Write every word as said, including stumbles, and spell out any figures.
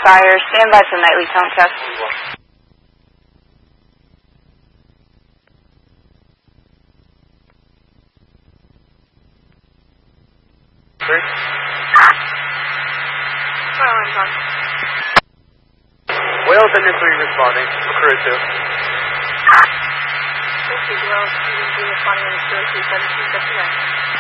fire. Stand by for nightly tone test. Three. Firearms on. Wales engine three responding. Crew two. Thank you, Wales. Engine three responding on the crew two seven two seven nine.